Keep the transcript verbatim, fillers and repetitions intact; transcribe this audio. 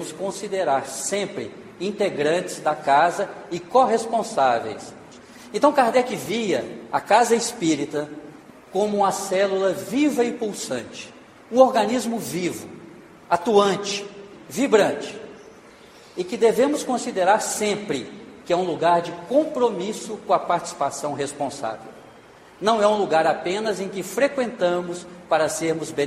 considerar sempre integrantes da casa e corresponsáveis. Então Kardec via a casa espírita como uma célula viva e pulsante, um organismo vivo, atuante, vibrante, e que devemos considerar sempre que é um lugar de compromisso com a participação responsável. Não é um lugar apenas em que frequentamos para sermos beneficiados.